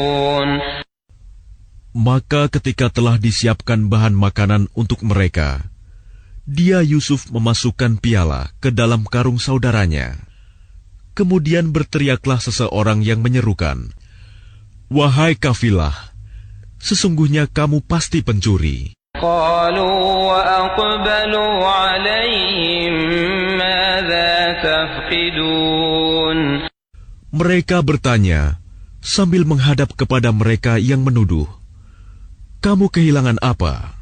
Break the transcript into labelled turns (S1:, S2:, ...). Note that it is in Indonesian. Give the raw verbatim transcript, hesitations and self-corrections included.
S1: Maka ketika telah disiapkan bahan makanan untuk mereka, dia Yusuf memasukkan piala ke dalam karung saudaranya. Kemudian berteriaklah seseorang yang menyerukan, "Wahai kafilah, sesungguhnya kamu pasti pencuri." Mereka bertanya sambil menghadap kepada mereka yang menuduh, "Kamu kehilangan apa?"